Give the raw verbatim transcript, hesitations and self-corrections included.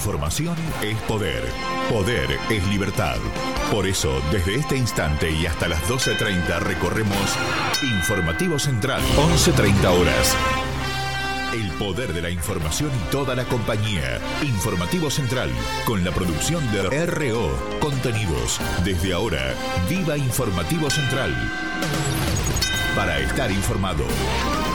información es poder. Poder es libertad. Por eso, desde este instante y hasta las doce treinta recorremos Informativo Central. once treinta horas. El poder de la información y toda la compañía. Informativo Central, con la producción de R O Contenidos. Desde ahora, viva Informativo Central. Para estar informado.